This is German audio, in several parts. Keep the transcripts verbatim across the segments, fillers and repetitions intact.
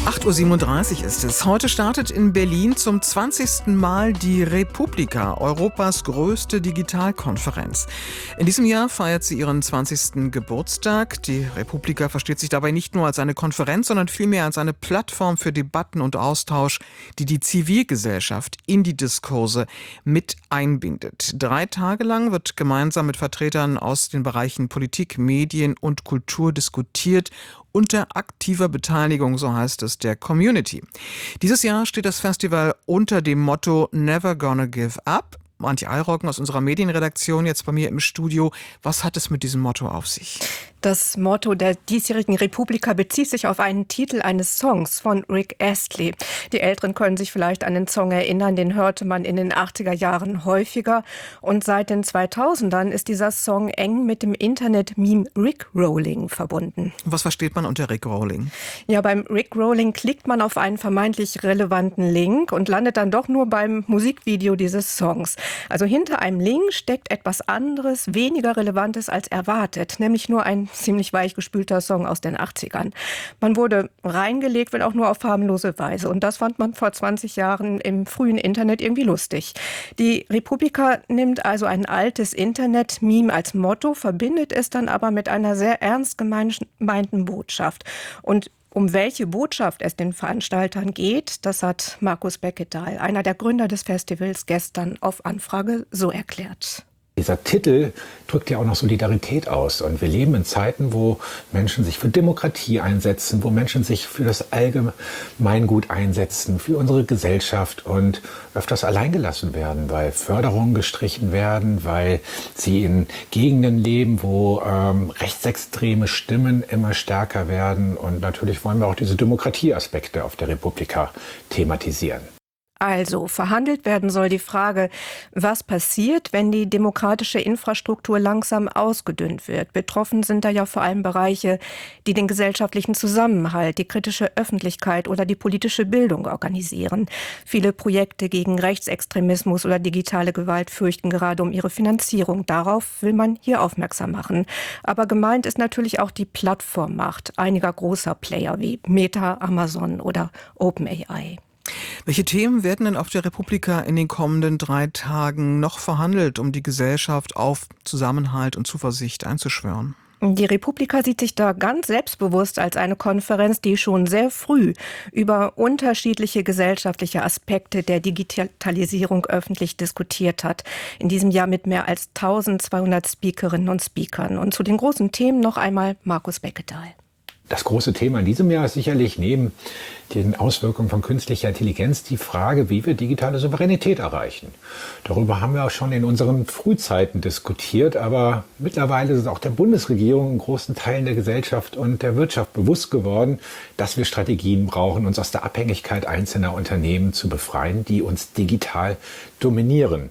acht Uhr siebenunddreißig ist es. Heute startet in Berlin zum zwanzigsten Mal die Republika, Europas größte Digitalkonferenz. In diesem Jahr feiert sie ihren zwanzigsten Geburtstag. Die Republika versteht sich dabei nicht nur als eine Konferenz, sondern vielmehr als eine Plattform für Debatten und Austausch, die die Zivilgesellschaft in die Diskurse mit einbindet. Drei Tage lang wird gemeinsam mit Vertretern aus den Bereichen Politik, Medien und Kultur diskutiert, unter aktiver Beteiligung, so heißt es, der Community. Dieses Jahr steht das Festival unter dem Motto Never Gonna Give Up. Antje Eilrocken aus unserer Medienredaktion jetzt bei mir im Studio. Was hat es mit diesem Motto auf sich? Das Motto der diesjährigen Republika bezieht sich auf einen Titel eines Songs von Rick Astley. Die Älteren können sich vielleicht an den Song erinnern, den hörte man in den achtziger Jahren häufiger. Und seit den zweitausendern ist dieser Song eng mit dem Internet-Meme Rickrolling verbunden. Was versteht man unter Rickrolling? Ja, beim Rickrolling klickt man auf einen vermeintlich relevanten Link und landet dann doch nur beim Musikvideo dieses Songs. Also hinter einem Link steckt etwas anderes, weniger Relevantes als erwartet, nämlich nur ein ziemlich weichgespülter Song aus den achtzigern. Man wurde reingelegt, wenn auch nur auf harmlose Weise. Und das fand man vor zwanzig Jahren im frühen Internet irgendwie lustig. Die Republika nimmt also ein altes Internet-Meme als Motto, verbindet es dann aber mit einer sehr ernst gemeinten Botschaft. Und um welche Botschaft es den Veranstaltern geht, das hat Markus Beckedahl, einer der Gründer des Festivals, gestern auf Anfrage so erklärt. Dieser Titel drückt ja auch noch Solidarität aus. Und wir leben in Zeiten, wo Menschen sich für Demokratie einsetzen, wo Menschen sich für das Allgemeingut einsetzen, für unsere Gesellschaft und öfters alleingelassen werden, weil Förderungen gestrichen werden, weil sie in Gegenden leben, wo ähm, rechtsextreme Stimmen immer stärker werden. Und natürlich wollen wir auch diese Demokratieaspekte auf der Republika thematisieren. Also verhandelt werden soll die Frage, was passiert, wenn die demokratische Infrastruktur langsam ausgedünnt wird. Betroffen sind da ja vor allem Bereiche, die den gesellschaftlichen Zusammenhalt, die kritische Öffentlichkeit oder die politische Bildung organisieren. Viele Projekte gegen Rechtsextremismus oder digitale Gewalt fürchten gerade um ihre Finanzierung. Darauf will man hier aufmerksam machen. Aber gemeint ist natürlich auch die Plattformmacht einiger großer Player wie Meta, Amazon oder OpenAI. Welche Themen werden denn auf der Republika in den kommenden drei Tagen noch verhandelt, um die Gesellschaft auf Zusammenhalt und Zuversicht einzuschwören? Die Republika sieht sich da ganz selbstbewusst als eine Konferenz, die schon sehr früh über unterschiedliche gesellschaftliche Aspekte der Digitalisierung öffentlich diskutiert hat. In diesem Jahr mit mehr als eintausendzweihundert Speakerinnen und Speakern. Und zu den großen Themen noch einmal Markus Beckedahl. Das große Thema in diesem Jahr ist sicherlich neben den Auswirkungen von künstlicher Intelligenz die Frage, wie wir digitale Souveränität erreichen. Darüber haben wir auch schon in unseren Frühzeiten diskutiert, aber mittlerweile ist es auch der Bundesregierung in großen Teilen der Gesellschaft und der Wirtschaft bewusst geworden, dass wir Strategien brauchen, uns aus der Abhängigkeit einzelner Unternehmen zu befreien, die uns digital dominieren.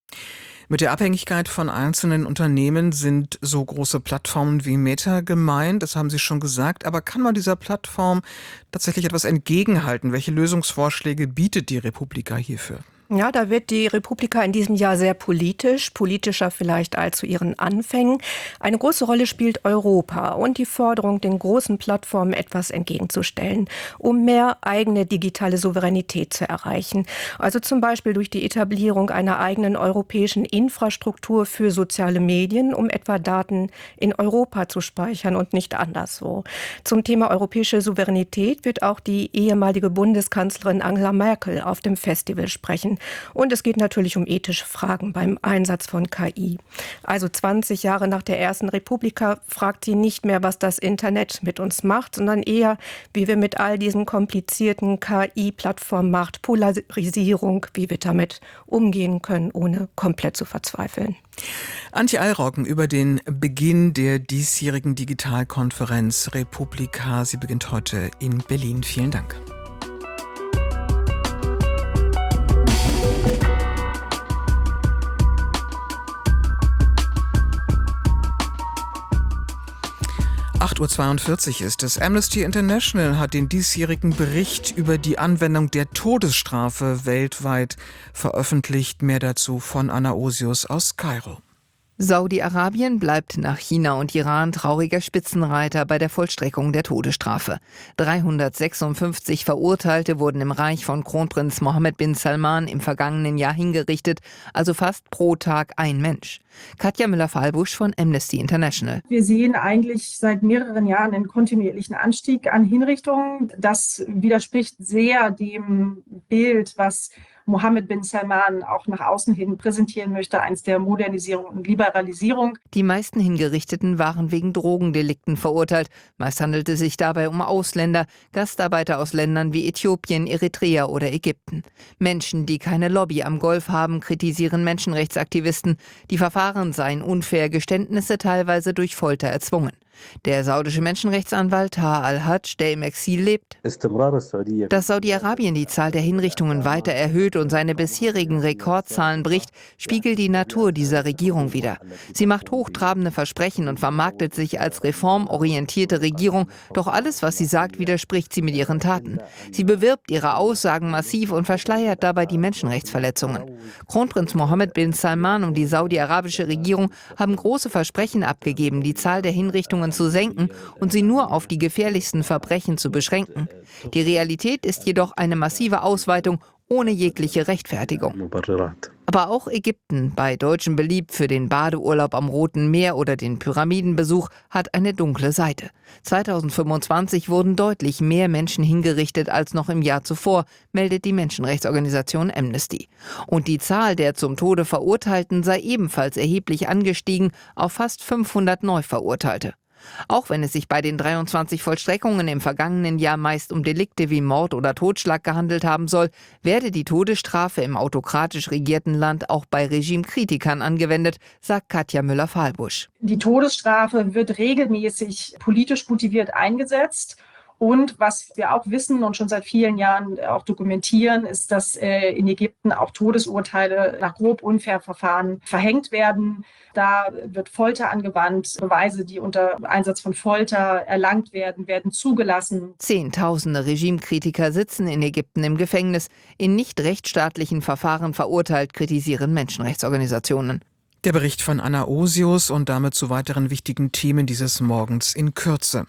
Mit der Abhängigkeit von einzelnen Unternehmen sind so große Plattformen wie Meta gemeint, das haben Sie schon gesagt. Aber kann man dieser Plattform tatsächlich etwas entgegenhalten? Welche Lösungsvorschläge bietet die Republika hierfür? Ja, da wird die Republika in diesem Jahr sehr politisch, politischer vielleicht als zu ihren Anfängen. Eine große Rolle spielt Europa und die Forderung, den großen Plattformen etwas entgegenzustellen, um mehr eigene digitale Souveränität zu erreichen. Also zum Beispiel durch die Etablierung einer eigenen europäischen Infrastruktur für soziale Medien, um etwa Daten in Europa zu speichern und nicht anderswo. Zum Thema europäische Souveränität wird auch die ehemalige Bundeskanzlerin Angela Merkel auf dem Festival sprechen. Und es geht natürlich um ethische Fragen beim Einsatz von K I. Also zwanzig Jahre nach der ersten Republika fragt sie nicht mehr, was das Internet mit uns macht, sondern eher, wie wir mit all diesen komplizierten K I-Plattformen macht, Polarisierung, wie wir damit umgehen können, ohne komplett zu verzweifeln. Antje Eilrocken über den Beginn der diesjährigen Digitalkonferenz Republika. Sie beginnt heute in Berlin. Vielen Dank. acht Uhr zweiundvierzig ist es. Amnesty International hat den diesjährigen Bericht über die Anwendung der Todesstrafe weltweit veröffentlicht. Mehr dazu von Anna Osius aus Kairo. Saudi-Arabien bleibt nach China und Iran trauriger Spitzenreiter bei der Vollstreckung der Todesstrafe. dreihundertsechsundfünfzig Verurteilte wurden im Reich von Kronprinz Mohammed bin Salman im vergangenen Jahr hingerichtet, also fast pro Tag ein Mensch. Katja Müller-Fahlbusch von Amnesty International. Wir sehen eigentlich seit mehreren Jahren einen kontinuierlichen Anstieg an Hinrichtungen. Das widerspricht sehr dem Bild, was Mohammed bin Salman auch nach außen hin präsentieren möchte, eins der Modernisierung und Liberalisierung. Die meisten Hingerichteten waren wegen Drogendelikten verurteilt. Meist handelte es sich dabei um Ausländer, Gastarbeiter aus Ländern wie Äthiopien, Eritrea oder Ägypten. Menschen, die keine Lobby am Golf haben, kritisieren Menschenrechtsaktivisten. Die Verfahren seien unfair, Geständnisse teilweise durch Folter erzwungen. Der saudische Menschenrechtsanwalt Taha al-Hajj, der im Exil lebt, dass Saudi-Arabien die Zahl der Hinrichtungen weiter erhöht und seine bisherigen Rekordzahlen bricht, spiegelt die Natur dieser Regierung wider. Sie macht hochtrabende Versprechen und vermarktet sich als reformorientierte Regierung, doch alles, was sie sagt, widerspricht sie mit ihren Taten. Sie bewirbt ihre Aussagen massiv und verschleiert dabei die Menschenrechtsverletzungen. Kronprinz Mohammed bin Salman und die saudi-arabische Regierung haben große Versprechen abgegeben, die Zahl der Hinrichtungen zu senken und sie nur auf die gefährlichsten Verbrechen zu beschränken. Die Realität ist jedoch eine massive Ausweitung ohne jegliche Rechtfertigung. Aber auch Ägypten, bei Deutschen beliebt für den Badeurlaub am Roten Meer oder den Pyramidenbesuch, hat eine dunkle Seite. zweitausendfünfundzwanzig wurden deutlich mehr Menschen hingerichtet als noch im Jahr zuvor, meldet die Menschenrechtsorganisation Amnesty. Und die Zahl der zum Tode Verurteilten sei ebenfalls erheblich angestiegen auf fast fünfhundert Neuverurteilte. Auch wenn es sich bei den dreiundzwanzig Vollstreckungen im vergangenen Jahr meist um Delikte wie Mord oder Totschlag gehandelt haben soll, werde die Todesstrafe im autokratisch regierten Land auch bei Regimekritikern angewendet, sagt Katja Müller-Fahlbusch. Die Todesstrafe wird regelmäßig politisch motiviert eingesetzt. Und was wir auch wissen und schon seit vielen Jahren auch dokumentieren, ist, dass äh, in Ägypten auch Todesurteile nach grob unfair Verfahren verhängt werden. Da wird Folter angewandt. Beweise, die unter Einsatz von Folter erlangt werden, werden zugelassen. Zehntausende Regimekritiker sitzen in Ägypten im Gefängnis. In nicht rechtsstaatlichen Verfahren verurteilt, kritisieren Menschenrechtsorganisationen. Der Bericht von Anna Osius und damit zu weiteren wichtigen Themen dieses Morgens in Kürze.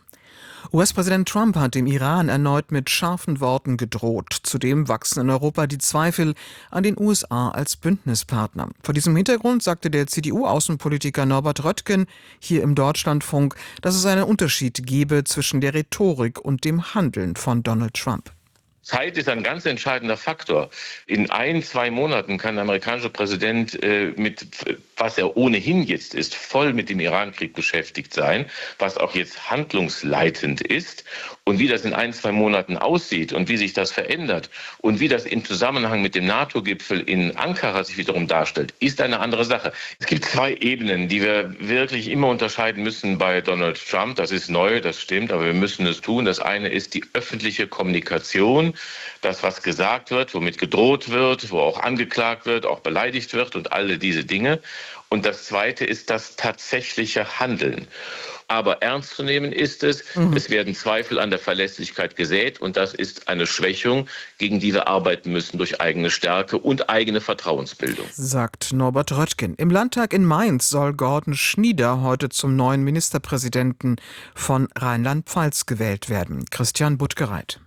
U S-Präsident Trump hat dem Iran erneut mit scharfen Worten gedroht. Zudem wachsen in Europa die Zweifel an den U S A als Bündnispartner. Vor diesem Hintergrund sagte der C D U-Außenpolitiker Norbert Röttgen hier im Deutschlandfunk, dass es einen Unterschied gebe zwischen der Rhetorik und dem Handeln von Donald Trump. Zeit ist ein ganz entscheidender Faktor. In ein, zwei Monaten kann der amerikanische Präsident äh, mit, was er ohnehin jetzt ist, voll mit dem Irankrieg beschäftigt sein, was auch jetzt handlungsleitend ist. Und wie das in ein, zwei Monaten aussieht und wie sich das verändert und wie das im Zusammenhang mit dem NATO-Gipfel in Ankara sich wiederum darstellt, ist eine andere Sache. Es gibt zwei Ebenen, die wir wirklich immer unterscheiden müssen bei Donald Trump. Das ist neu, das stimmt, aber wir müssen es tun. Das eine ist die öffentliche Kommunikation. Das, was gesagt wird, womit gedroht wird, wo auch angeklagt wird, auch beleidigt wird und alle diese Dinge. Und das Zweite ist das tatsächliche Handeln. Aber ernst zu nehmen ist es, mhm. es werden Zweifel an der Verlässlichkeit gesät und das ist eine Schwächung, gegen die wir arbeiten müssen durch eigene Stärke und eigene Vertrauensbildung. Sagt Norbert Röttgen. Im Landtag in Mainz soll Gordon Schnieder heute zum neuen Ministerpräsidenten von Rheinland-Pfalz gewählt werden. Christian Buttgereit.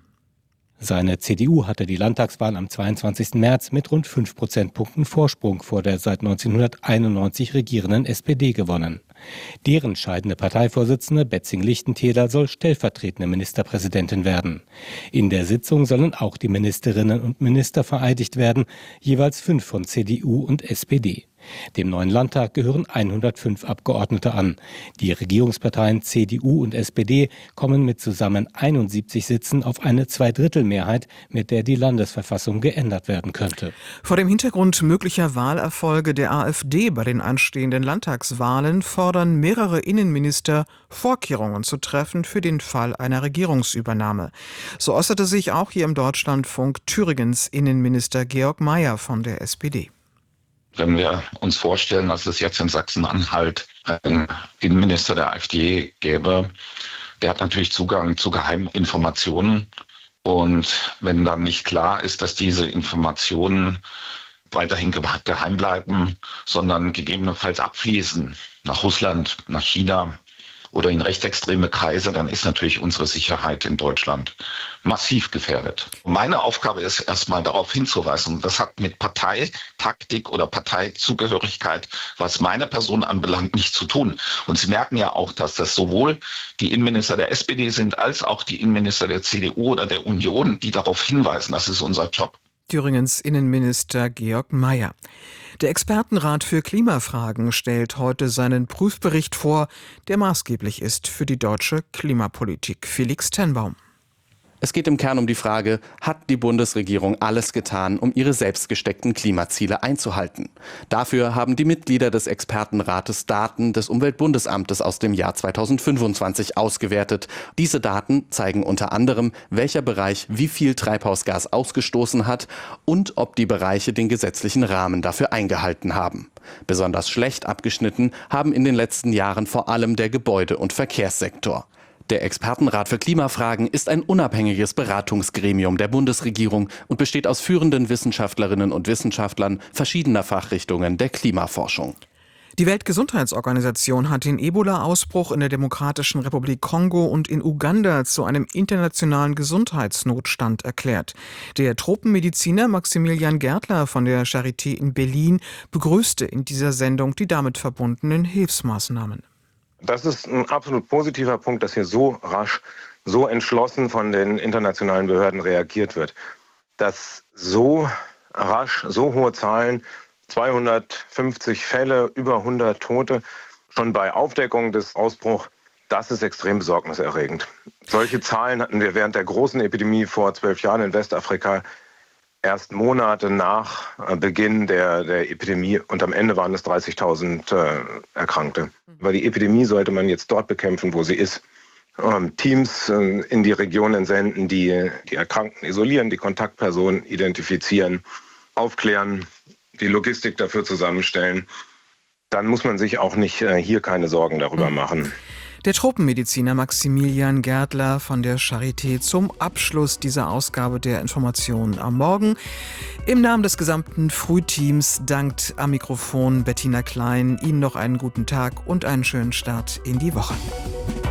Seine C D U hatte die Landtagswahl am zweiundzwanzigsten März mit rund fünf Prozentpunkten Vorsprung vor der seit neunzehnhunderteinundneunzig regierenden S P D gewonnen. Deren scheidende Parteivorsitzende Betzing-Lichtentäler soll stellvertretende Ministerpräsidentin werden. In der Sitzung sollen auch die Ministerinnen und Minister vereidigt werden, jeweils fünf von C D U und S P D. Dem neuen Landtag gehören hundertfünf Abgeordnete an. Die Regierungsparteien C D U und S P D kommen mit zusammen einundsiebzig Sitzen auf eine Zweidrittelmehrheit, mit der die Landesverfassung geändert werden könnte. Vor dem Hintergrund möglicher Wahlerfolge der AfD bei den anstehenden Landtagswahlen fordern mehrere Innenminister, Vorkehrungen zu treffen für den Fall einer Regierungsübernahme. So äußerte sich auch hier im Deutschlandfunk Thüringens Innenminister Georg Mayer von der S P D. Wenn wir uns vorstellen, dass es jetzt in Sachsen-Anhalt einen Innenminister der AfD gäbe, der hat natürlich Zugang zu geheimen Informationen. Und wenn dann nicht klar ist, dass diese Informationen weiterhin geheim bleiben, sondern gegebenenfalls abfließen nach Russland, nach China oder in rechtsextreme Kreise, dann ist natürlich unsere Sicherheit in Deutschland massiv gefährdet. Meine Aufgabe ist erstmal darauf hinzuweisen, das hat mit Parteitaktik oder Parteizugehörigkeit, was meine Person anbelangt, nichts zu tun. Und Sie merken ja auch, dass das sowohl die Innenminister der S P D sind, als auch die Innenminister der C D U oder der Union, die darauf hinweisen, das ist unser Job. Thüringens Innenminister Georg Mayer. Der Expertenrat für Klimafragen stellt heute seinen Prüfbericht vor, der maßgeblich ist für die deutsche Klimapolitik. Felix Tenbaum. Es geht im Kern um die Frage, hat die Bundesregierung alles getan, um ihre selbst gesteckten Klimaziele einzuhalten? Dafür haben die Mitglieder des Expertenrates Daten des Umweltbundesamtes aus dem Jahr zweitausendfünfundzwanzig ausgewertet. Diese Daten zeigen unter anderem, welcher Bereich wie viel Treibhausgas ausgestoßen hat und ob die Bereiche den gesetzlichen Rahmen dafür eingehalten haben. Besonders schlecht abgeschnitten haben in den letzten Jahren vor allem der Gebäude- und Verkehrssektor. Der Expertenrat für Klimafragen ist ein unabhängiges Beratungsgremium der Bundesregierung und besteht aus führenden Wissenschaftlerinnen und Wissenschaftlern verschiedener Fachrichtungen der Klimaforschung. Die Weltgesundheitsorganisation hat den Ebola-Ausbruch in der Demokratischen Republik Kongo und in Uganda zu einem internationalen Gesundheitsnotstand erklärt. Der Tropenmediziner Maximilian Gärtler von der Charité in Berlin begrüßte in dieser Sendung die damit verbundenen Hilfsmaßnahmen. Das ist ein absolut positiver Punkt, dass hier so rasch, so entschlossen von den internationalen Behörden reagiert wird. Dass so rasch, so hohe Zahlen, zweihundertfünfzig Fälle, über hundert Tote, schon bei Aufdeckung des Ausbruchs, das ist extrem besorgniserregend. Solche Zahlen hatten wir während der großen Epidemie vor zwölf Jahren in Westafrika, erst Monate nach Beginn der, der Epidemie, und am Ende waren es dreißigtausend äh, Erkrankte. Weil die Epidemie sollte man jetzt dort bekämpfen, wo sie ist. Ähm, Teams äh, in die Regionen senden, die die Erkrankten isolieren, die Kontaktpersonen identifizieren, aufklären, die Logistik dafür zusammenstellen. Dann muss man sich auch nicht äh, hier keine Sorgen darüber machen. Der Tropenmediziner Maximilian Gärtler von der Charité zum Abschluss dieser Ausgabe der Informationen am Morgen. Im Namen des gesamten Frühteams dankt am Mikrofon Bettina Klein. Ihnen noch einen guten Tag und einen schönen Start in die Woche.